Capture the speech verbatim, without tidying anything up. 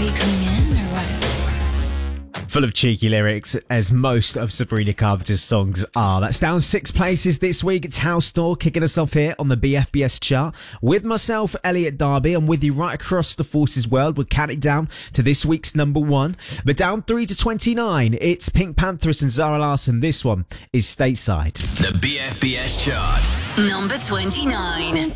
you coming in or what? Full of cheeky lyrics, as most of Sabrina Carpenter's songs are. That's down six places this week. It's House Door kicking us off here on the B F B S chart. With myself, Elliot Darby, I'm with you right across the Forces world. We're counting down to this week's number one. But down three to twenty-nine, it's Pink Panthers and Zara Larsson. This one is Stateside. The B F B S chart. Number twenty-nine.